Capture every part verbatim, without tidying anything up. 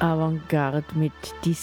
Avantgarde mit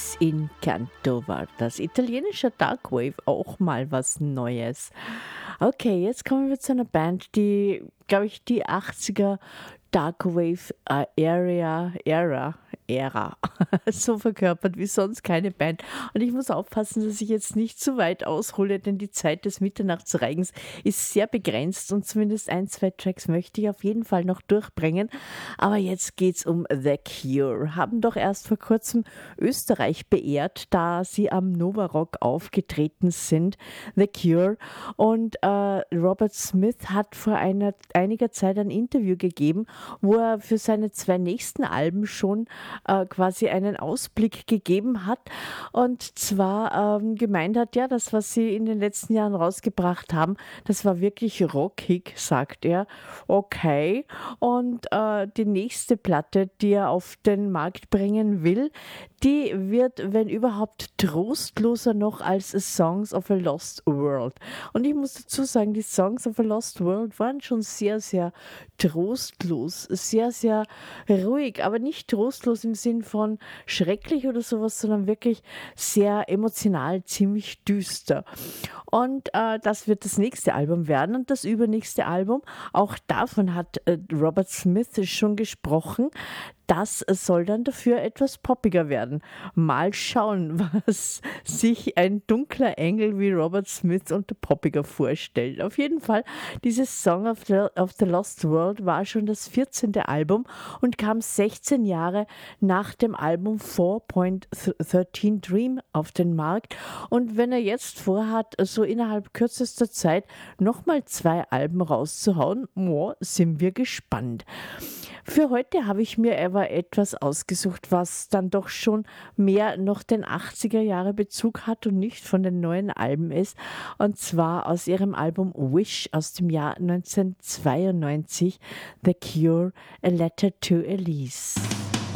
Disincanto war das. Italienischer Darkwave, auch mal was Neues. Okay, jetzt kommen wir zu einer Band, die, glaube ich, die achtziger Darkwave äh, Area, Era, Ära so verkörpert wie sonst keine Band. Und ich muss aufpassen, dass ich jetzt nicht zu weit aushole, denn die Zeit des Mitternachtsreigens ist sehr begrenzt und zumindest ein, zwei Tracks möchte ich auf jeden Fall noch durchbringen. Aber jetzt geht's um The Cure. Haben doch erst vor kurzem Österreich beehrt, da sie am Nova Rock aufgetreten sind. The Cure. Und äh, Robert Smith hat vor einer, einiger Zeit ein Interview gegeben, wo er für seine zwei nächsten Alben schon äh, quasi einen Ausblick gegeben hat und zwar ähm, gemeint hat, ja, das, was sie in den letzten Jahren rausgebracht haben, das war wirklich rockig, sagt er. Okay. Und äh, die nächste Platte, die er auf den Markt bringen will, die wird, wenn überhaupt, trostloser noch als Songs of a Lost World. Und ich muss dazu sagen, die Songs of a Lost World waren schon sehr, sehr trostlos, sehr, sehr ruhig, aber nicht trostlos im Sinn von schrecklich oder sowas, sondern wirklich sehr emotional, ziemlich düster. Und äh, das wird das nächste Album werden und das übernächste Album, auch davon hat äh, Robert Smith schon gesprochen. Das soll dann dafür etwas poppiger werden. Mal schauen, was sich ein dunkler Engel wie Robert Smith unter poppiger vorstellt. Auf jeden Fall, dieses Song of the, of the Lost World war schon das vierzehnte Album und kam sechzehn Jahre nach dem Album four point thirteen Dream auf den Markt. Und wenn er jetzt vorhat, so innerhalb kürzester Zeit nochmal zwei Alben rauszuhauen, oh, sind wir gespannt. Für heute habe ich mir aber etwas ausgesucht, was dann doch schon mehr noch den achtziger Jahre Bezug hat und nicht von den neuen Alben ist. Und zwar aus ihrem Album Wish aus dem Jahr neunzehnhundertzweiundneunzig, The Cure, A Letter to Elise.